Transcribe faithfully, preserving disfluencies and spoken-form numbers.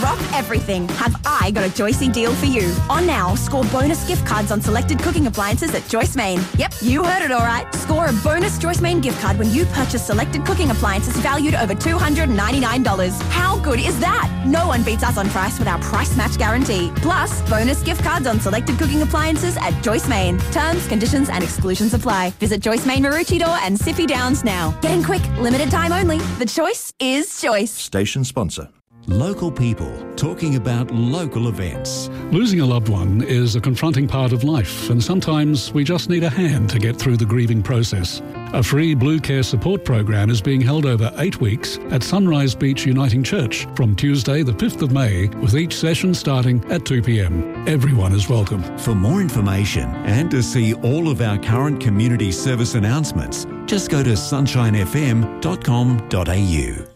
Drop everything. Have I got a Joycey deal for you? On now, score bonus gift cards on selected cooking appliances at Joyce Main. Yep, you heard it all right. Score a bonus Joyce Main gift card when you purchase selected cooking appliances valued over two hundred ninety-nine dollars. How good is that? No one beats us on price with our price match guarantee. Plus, bonus gift cards on selected cooking appliances at Joyce Main. Terms, conditions and exclusions apply. Visit Joyce Main Maroochydore and Sippy Downs now. Get in quick, limited time only. The choice is choice. Station sponsor. Local people talking about local events. Losing a loved one is a confronting part of life, and sometimes we just need a hand to get through the grieving process. A free Blue Care support program is being held over eight weeks at Sunrise Beach Uniting Church from Tuesday the fifth of May, with each session starting at two p.m. Everyone is welcome. For more information and to see all of our current community service announcements, just go to sunshine f m dot com dot a u.